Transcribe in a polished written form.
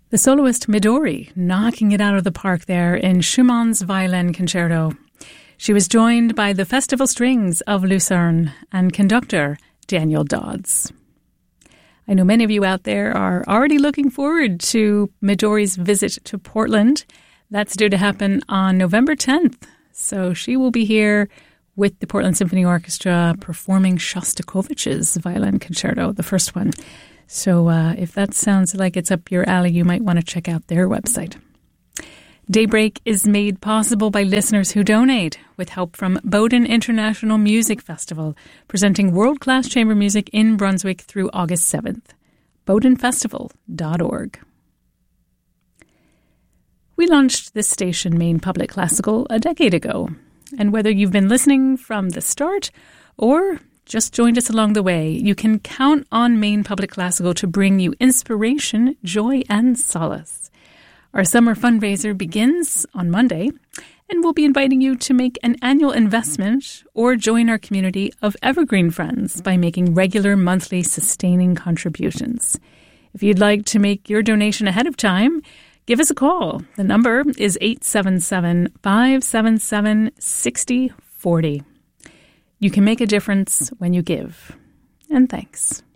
The soloist Midori knocking it out of the park there in Schumann's Violin Concerto. She was joined by the Festival Strings of Lucerne and conductor Daniel Dodds. I know many of you out there are already looking forward to Midori's visit to Portland. That's due to happen on November 10th. So she will be here with the Portland Symphony Orchestra performing Shostakovich's Violin Concerto, the first one. So if that sounds like it's up your alley, you might want to check out their website. Daybreak is made possible by listeners who donate, with help from Bowden International Music Festival, presenting world-class chamber music in Brunswick through August 7th. bowdenfestival.org. We launched this station, Maine Public Classical, a decade ago. And whether you've been listening from the start or just joined us along the way, you can count on Maine Public Classical to bring you inspiration, joy, and solace. Our summer fundraiser begins on Monday, and we'll be inviting you to make an annual investment or join our community of Evergreen Friends by making regular monthly sustaining contributions. If you'd like to make your donation ahead of time, give us a call. The number is 877-577-6040. You can make a difference when you give. And thanks.